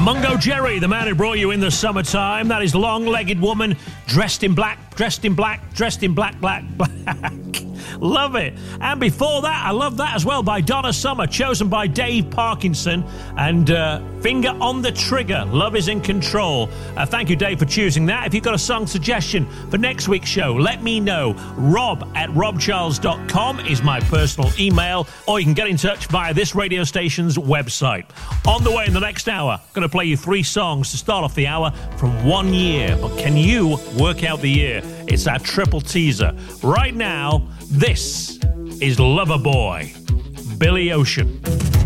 Mungo Jerry, the man who brought you in the summertime. That is Long-Legged Woman, dressed in black, dressed in black, dressed in black, black, black. Love it. And before that, I love that as well, by Donna Summer, chosen by Dave Parkinson, and Finger on the Trigger, Love is in Control. Thank you, Dave, for choosing that. If you've got a song suggestion for next week's show, let me know. rob@robcharles.com is my personal email, or you can get in touch via this radio station's website. On the way in the next hour, I'm going to play you 3 songs to start off the hour from 1 year. But can you work out the year? It's our triple teaser. Right now, this is Loverboy, Billy Ocean.